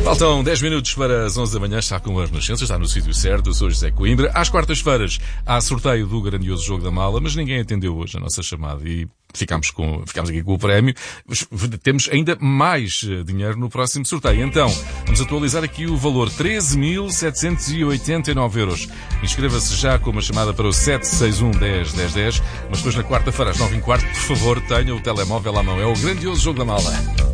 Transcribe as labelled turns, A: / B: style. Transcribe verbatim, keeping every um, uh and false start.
A: Faltam dez minutos para as onze da manhã, está com a Renascença, está no sítio certo. Eu sou José Coimbra. Às quartas-feiras há sorteio do grandioso Jogo da Mala, mas ninguém atendeu hoje a nossa chamada e ficámos, com, ficámos aqui com o prémio. Temos ainda mais dinheiro no próximo sorteio. Então, vamos atualizar aqui o valor, treze mil setecentos e oitenta e nove euros. Inscreva-se já com uma chamada para o sete seis um, dez, dez, dez, mas depois na quarta-feira às nove e um quarto, por favor, tenha o telemóvel à mão. É o grandioso Jogo da Mala.